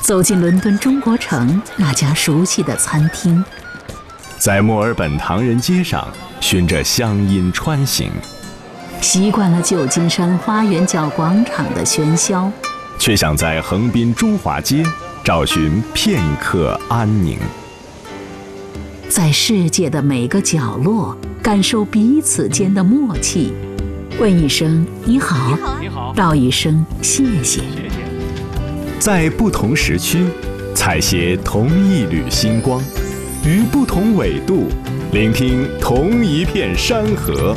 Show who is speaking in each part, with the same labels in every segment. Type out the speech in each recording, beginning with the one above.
Speaker 1: 走进伦敦中国城那家熟悉的餐厅，
Speaker 2: 在墨尔本唐人街上循着乡音穿行，
Speaker 1: 习惯了旧金山花园角广场的喧嚣，
Speaker 2: 却想在横滨中华街找寻片刻安宁。
Speaker 1: 在世界的每个角落感受彼此间的默契，问一声你好，道一声谢谢。
Speaker 2: 在不同时区采撷同一缕星光，于不同纬度聆听同一片山河。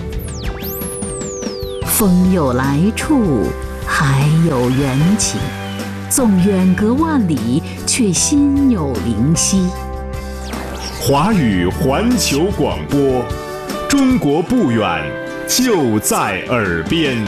Speaker 1: 风有来处，海有缘起，纵远隔万里，却心有灵犀。
Speaker 2: 华语环球广播，中国不远，就在耳边。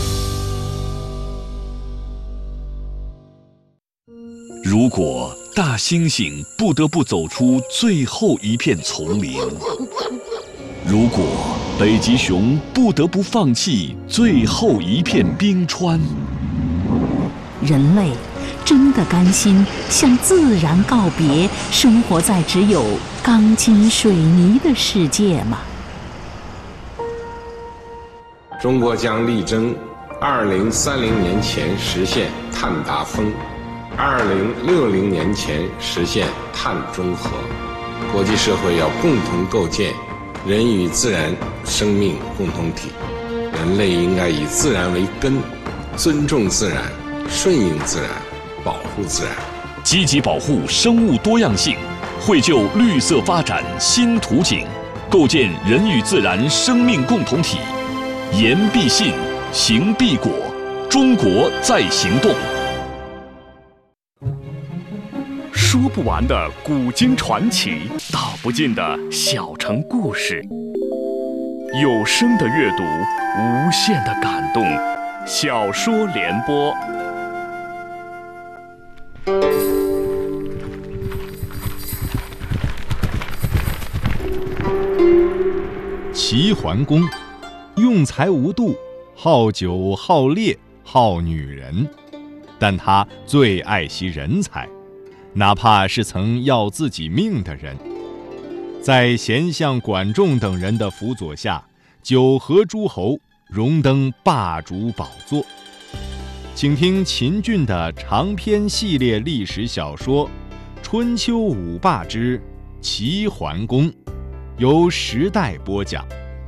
Speaker 3: 如果大猩猩不得不走出最后一片丛林，如果北极熊不得不放弃最后一片冰川，
Speaker 1: 人类真的甘心向自然告别，生活在只有钢筋水泥的世界吗？
Speaker 4: 中国将力争2030年前实现碳达峰，2060年前实现碳中和。国际社会要共同构建人与自然生命共同体，人类应该以自然为根，尊重自然，顺应自然，保护自然，
Speaker 3: 积极保护生物多样性，绘就绿色发展新图景，构建人与自然生命共同体。言必信，行必果，中国在行动。说不完的古今传奇，道不尽的小城故事，有声的阅读，无限的感动。小说联播。
Speaker 5: 齐桓公用才无度，好酒好猎好女人，但他最爱惜人才，哪怕是曾要自己命的人。在贤相管仲等人的辅佐下，9合诸侯，荣登霸主宝座。请听秦俊的长篇系列历史小说《春秋五霸之齐桓公》，由时代播讲。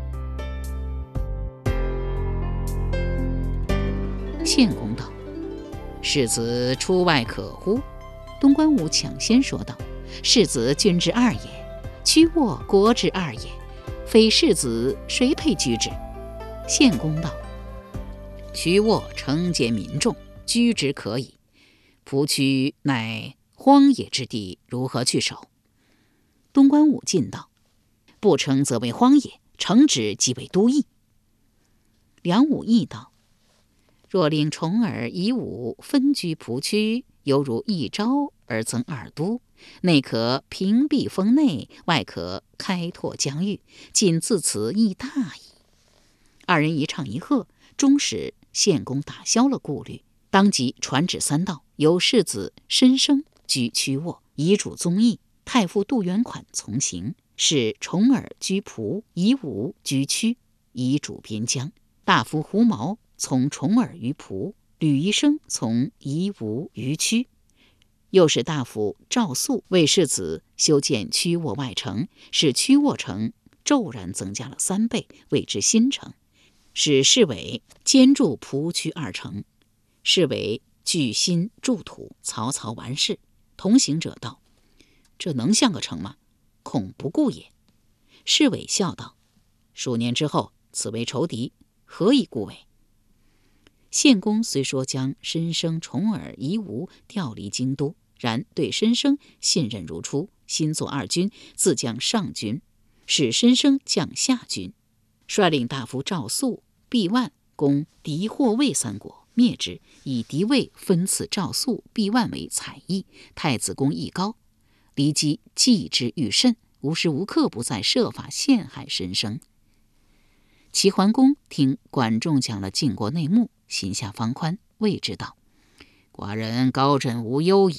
Speaker 1: 献公道：“世子出外可乎？”东关武抢先说道：“世子君之二也，屈沃国之二也，非世子谁配居之？”献公道：“屈沃承节民众，居之可以。蒲区乃荒野之地，如何去守？”东关武进道：“不成则为荒野，成之即为都邑。”梁武义道：“若令重耳、夷吾分居蒲区，犹如一朝而增二都，内可屏蔽封内，外可开拓疆域，仅自此亦大矣。”二人一唱一和，终使献公打消了顾虑，当即传旨3道，由世子申生居曲沃，遗嘱宗义；太傅杜元款从行，使重耳居蒲，夷吾居曲，遗嘱边疆；大夫胡毛从重耳于蒲，吕夷生从夷吾于曲。又使大夫赵肃为世子修建曲沃外城，使曲沃城骤然增加了3倍，谓之新城。使市委兼筑蒲区2城，市委据心筑土，草草完事。同行者道：“这能像个城吗？恐不顾也。”市委笑道：“数年之后，此为仇敌，何以顾为？”献公虽说将申生、重耳、夷吾调离京都，然对申生信任如初，新作2军，自将上军，使申生将下军，率领大夫赵肃、毕万攻敌霍魏3国，灭之，以敌魏分赐赵肃、毕万为采邑。太子公义高，骊姬忌之愈甚，无时无刻不在设法陷害申生。齐桓公听管仲讲了晋国内幕，心下方宽，谓之道：“寡人高枕无忧矣。”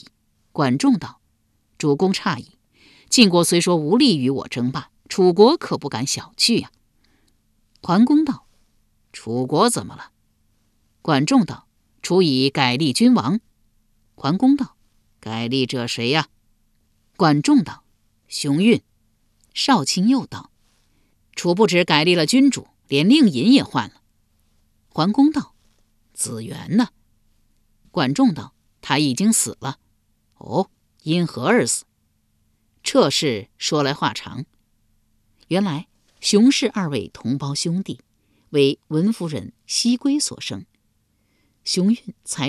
Speaker 1: 管仲道：主公诧异，晋国虽说无力与我争霸，楚国可不敢小觑呀。桓公道：楚国怎么了？管仲道：楚以改立君王。桓公道：改立者谁呀？管仲道：熊运。少卿又道：楚不止改立了君主，连令尹也换了。桓公道：子元呢？管仲道：他已经死了。哦，因何而死？这事说来话长。原来熊氏二位同胞兄弟，为文夫人西归所生。熊运才